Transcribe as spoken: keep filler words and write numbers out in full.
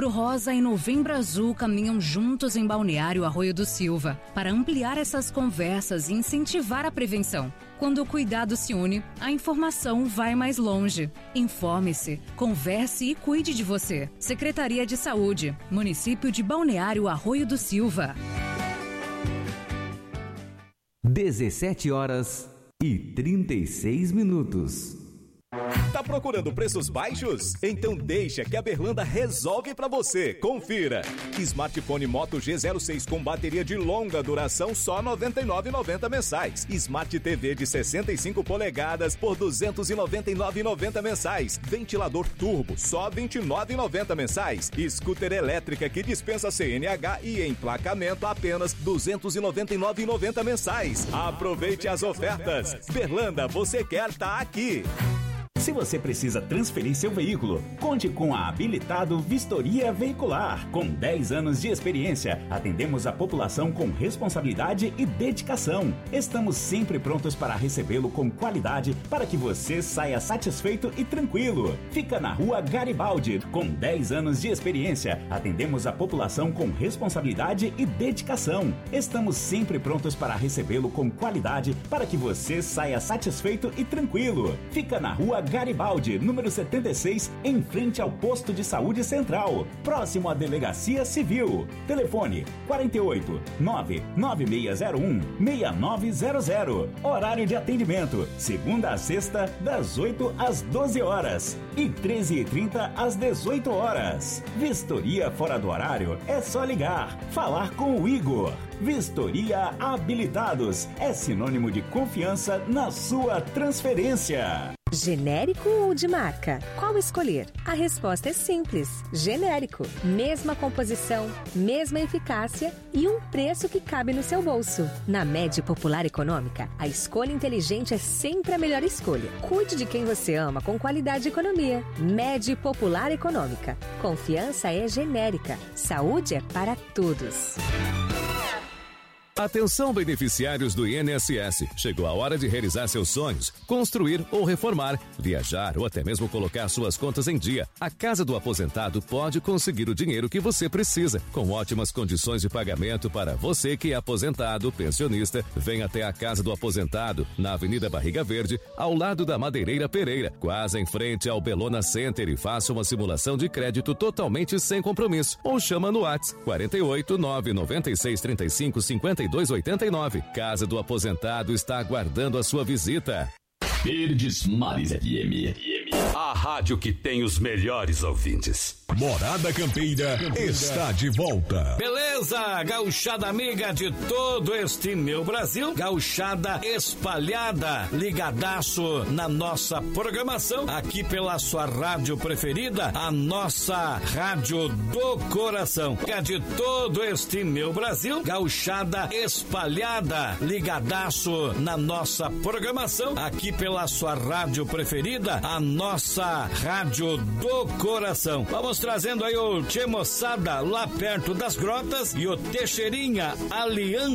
Outubro Rosa e Novembro Azul caminham juntos em Balneário Arroio do Silva para ampliar essas conversas e incentivar a prevenção. Quando o cuidado se une, a informação vai mais longe. Informe-se, converse e cuide de você. Secretaria de Saúde, Município de Balneário Arroio do Silva. dezessete horas e trinta e seis minutos. Tá procurando preços baixos? Então deixa que a Berlanda resolve pra você. Confira. Smartphone Moto G zero seis com bateria de longa duração só noventa e nove reais e noventa centavos mensais. Smart T V de sessenta e cinco polegadas por duzentos e noventa e nove reais e noventa centavos mensais. Ventilador turbo só vinte e nove reais e noventa centavos mensais. Scooter elétrica que dispensa C N H e emplacamento apenas duzentos e noventa e nove reais e noventa centavos mensais. Aproveite as ofertas. Berlanda, você quer tá aqui. Se você precisa transferir seu veículo, conte com a Habilitado Vistoria Veicular. Com dez anos de experiência, atendemos a população com responsabilidade e dedicação. Estamos sempre prontos para recebê-lo com qualidade para que você saia satisfeito e tranquilo. Fica na Rua Garibaldi. Com dez anos de experiência, atendemos a população com responsabilidade e dedicação. Estamos sempre prontos para recebê-lo com qualidade para que você saia satisfeito e tranquilo. Fica na Rua Garibaldi, número setenta e seis, em frente ao Posto de Saúde Central, próximo à Delegacia Civil. Telefone quarenta e oito, nove nove seis zero um, seis nove zero zero. Horário de atendimento, segunda a sexta, das oito às doze horas e treze e trinta às dezoito horas. Vistoria fora do horário é só ligar, falar com o Igor. Vistoria Habilitados é sinônimo de confiança na sua transferência. Genérico ou de marca? Qual escolher? A resposta é simples. Genérico. Mesma composição, mesma eficácia e um preço que cabe no seu bolso. Na Med Popular Econômica, a escolha inteligente é sempre a melhor escolha. Cuide de quem você ama com qualidade e economia. Med Popular Econômica. Confiança é genérica. Saúde é para todos. Atenção, beneficiários do I N S S. Chegou a hora de realizar seus sonhos, construir ou reformar, viajar ou até mesmo colocar suas contas em dia. A Casa do Aposentado pode conseguir o dinheiro que você precisa, com ótimas condições de pagamento para você que é aposentado, pensionista. Venha até a Casa do Aposentado, na Avenida Barriga Verde, ao lado da Madeireira Pereira, quase em frente ao Belona Center, e faça uma simulação de crédito totalmente sem compromisso. Ou chama no WhatsApp quarenta e oito, nove nove seis, trinta e cinco, cinquenta e dois oitenta e nove. Casa do Aposentado está aguardando a sua visita. Verdes Mares F M. A rádio que tem os melhores ouvintes. Morada Campeira está de volta. Beleza, gauchada amiga de todo este meu Brasil, gauchada espalhada, ligadaço na nossa programação, aqui pela sua rádio preferida, a nossa rádio do coração. De todo este meu Brasil, gauchada espalhada, ligadaço na nossa programação, aqui pela sua rádio preferida, a nossa rádio do coração. Vamos trazendo aí o Tchê Moçada lá perto das grotas e o Teixeirinha Aliança